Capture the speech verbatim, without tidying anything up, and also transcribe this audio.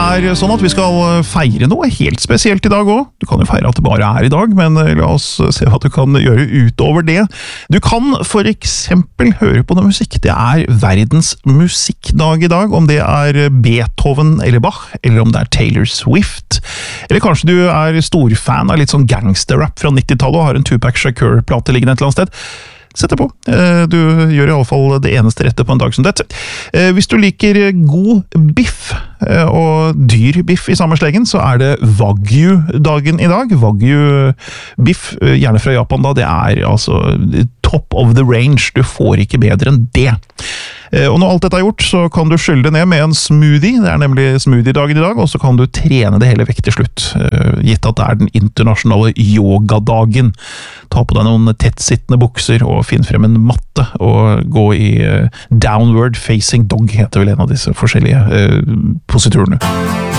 er sånn at vi skal feire noe helt spesielt i dag også. Du kan jo feire at det bare er i dag, men la oss se hva du kan gjøre utover det. Du kan for eksempel høre på noe musikk. Det er verdens musikkdag i dag, om det er Beethoven eller Bach, eller om det er Taylor Swift. Eller kanskje du er storfan av litt sånn gangsterrap fra nittitallet og har en Tupac Shakur-plate liggende et eller annet sted. Sett det på. Du gjør i alle fall det eneste rette på en dag som dette. Hvis du liker god biff og dyr biff i samme slengen, så er det Wagyu-dagen i dag. Wagyu-biff, gjerne fra Japan da, det er altså top of the range. Du får ikke bedre enn det. Og når alt dette er gjort, så kan du skylle det ned med en smoothie. Det er nemlig smoothie-dagen i dag, og så kan du trene det hele vekk til slutt. Gitt at det er den internasjonale yogadagen. Ta på deg noen tettsittende bukser og finn frem en matte og gå i downward facing dog, heter vel en av disse forskjellige positurene.